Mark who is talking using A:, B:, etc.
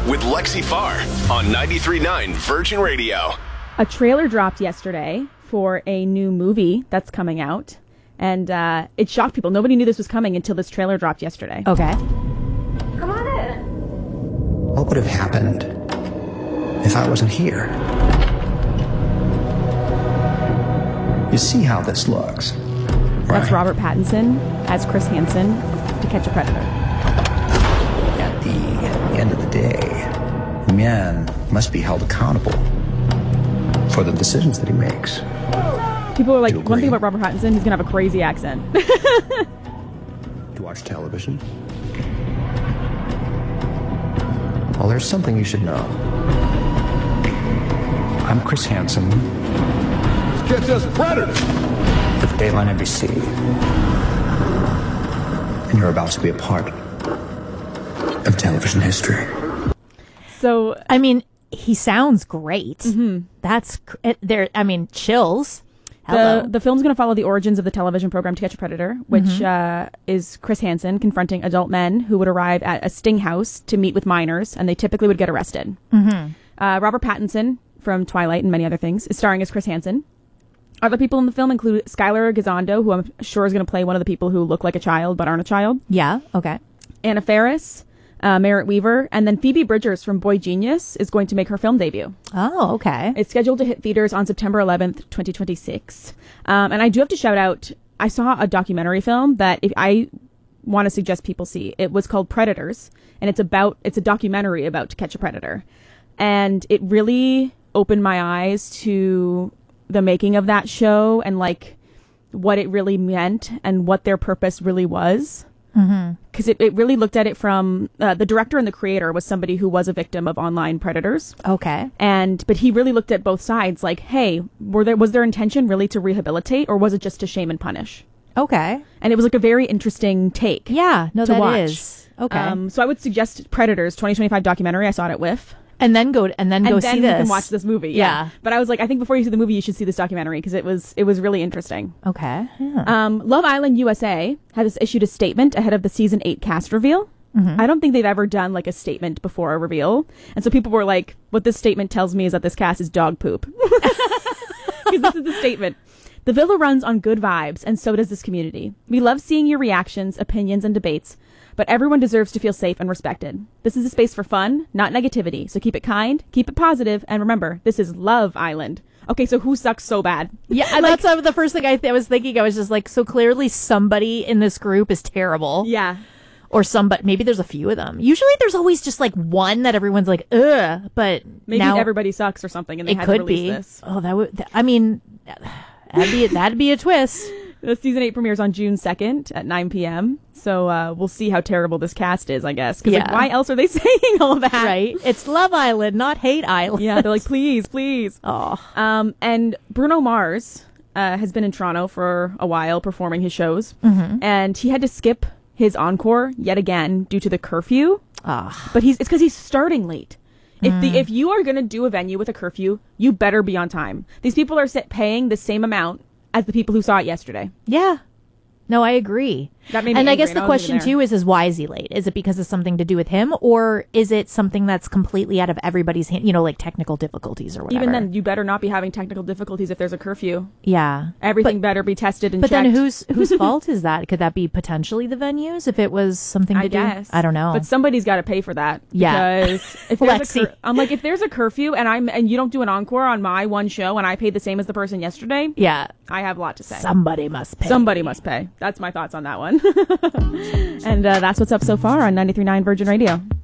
A: with Lexi Farr on 93.9 Virgin Radio.
B: A trailer dropped yesterday for a new movie that's coming out, and it shocked people. Nobody knew this was coming until this trailer dropped yesterday.
C: Okay.
D: Come on in.
E: What would have happened if I wasn't here? You see how this looks.
B: That's
E: right?
B: Robert Pattinson as Chris Hansen to Catch a Predator.
E: At the end of the day, the man must be held accountable for the decisions that he makes.
B: People are like,
E: Do you
B: one thing
E: agree?
B: about Robert Pattinson, he's going to have a crazy accent.
E: To watch television? Well, there's something you should know. I'm Chris Hansen.
F: Catch us predators.
E: With Dayline NBC. And you're about to be a part of television history.
B: So,
C: I mean, he sounds great. That's there. I mean, chills. Hello.
B: the film's going to follow the origins of the television program To Catch a Predator, which is Chris Hansen confronting adult men who would arrive at a sting house to meet with minors, and they typically would get arrested. Robert Pattinson from Twilight and many other things is starring as Chris Hansen. Other people in the film include Skylar Gisondo, who I'm sure is going to play one of the people who look like a child but aren't a child.
C: Yeah. Okay.
B: Anna Faris, Merritt Weaver, and then Phoebe Bridgers from Boy Genius is going to make her film debut.
C: Oh, okay.
B: It's scheduled to hit theaters on September 11th, 2026. And I do have to shout out, I saw a documentary film that if I want to suggest people see. It was called Predators, and it's a documentary about To Catch a Predator. And it really opened my eyes to the making of that show and like what it really meant and what their purpose really was. Because it really looked at it from the director and the creator was somebody who was a victim of online predators.
C: Okay.
B: But he really looked at both sides like, hey, was their intention really to rehabilitate or was it just to shame and punish?
C: Okay.
B: And it was like a very interesting take.
C: Yeah. No,
B: to
C: that
B: watch.
C: is. Okay.
B: So I would suggest Predators 2025 documentary. I saw it at WIF.
C: and then go see this.
B: You can watch this movie.
C: Yeah.
B: But I was like, I think before you see the movie, you should see this documentary because it was really interesting.
C: Okay. Yeah.
B: Love Island USA has issued a statement ahead of the season 8 cast reveal. I don't think they've ever done like a statement before a reveal. And so people were like, what this statement tells me is that this cast is dog poop. Because this is the statement. The villa runs on good vibes, and so does this community. We love seeing your reactions, opinions, and debates, but everyone deserves to feel safe and respected. This is a space for fun, not negativity. So keep it kind, keep it positive, and remember, this is Love Island. Okay, so who sucks so bad?
C: Yeah,
B: Like-
C: that's the first thing I was thinking. I was just like, so clearly somebody in this group is terrible.
B: Yeah.
C: Or somebody, maybe there's a few of them. Usually there's always just like one that everyone's like, ugh, but
B: Maybe
C: now
B: everybody sucks or something, and they
C: it
B: had to
C: could
B: release
C: be.
B: this.
C: Oh, I mean, that'd be a twist.
B: The season 8 premieres on June 2nd at 9 p.m. So we'll see how terrible this cast is, I guess. Because
C: Yeah.
B: why else are they saying all that?
C: Right? It's Love Island, not Hate Island.
B: Yeah, they're like, please, please.
C: Oh.
B: And Bruno Mars has been in Toronto for a while performing his shows. And he had to skip his encore yet again due to the curfew. But it's because he's starting late. If you are going to do a venue with a curfew, you better be on time. These people are paying the same amount as the people who saw it yesterday.
C: Yeah. No, I agree.
B: That made me
C: and I
B: angry,
C: guess
B: and
C: the
B: I wasn't
C: question
B: even
C: too is why is he late? Is it because of something to do with him, or is it something that's completely out of everybody's hand? Like technical difficulties or whatever.
B: Even then, you better not be having technical difficulties if there's a curfew.
C: yeah.
B: Everything better be tested and
C: But
B: checked.
C: then whose fault is that? Could that be potentially the venues if it was something to
B: I
C: do?
B: guess.
C: I don't know.
B: But somebody's got to pay for that.
C: Yeah.
B: Because if there's
C: Lexi.
B: I'm like, if there's a curfew and you don't do an encore on my one show and I paid the same as the person yesterday,
C: yeah.
B: I have a lot to say.
C: Somebody must pay.
B: Somebody must pay. That's my thoughts on that one. And that's what's up so far on 93.9 Virgin Radio.